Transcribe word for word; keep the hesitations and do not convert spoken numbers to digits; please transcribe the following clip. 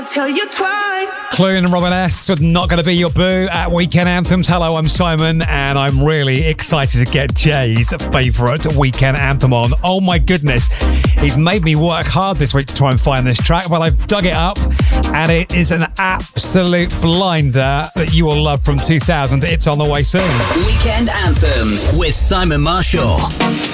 Tell you twice. Clue and Robin S. with Not Gonna Be Your Boo at Weekend Anthems. Hello, I'm Simon, and I'm really excited to get Jay's favourite Weekend Anthem on. Oh my goodness, he's made me work hard this week to try and find this track. Well, I've dug it up, and it is an absolute blinder that you will love from two thousand. It's on the way soon. Weekend Anthems with Simon Marshall.